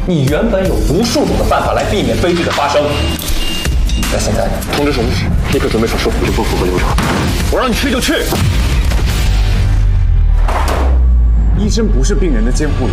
你原本有无数种的办法来避免悲剧的发生。那现在通知手术室，立刻准备手术。这不符合流程，我让你去就去。 医生不是病人的监护人。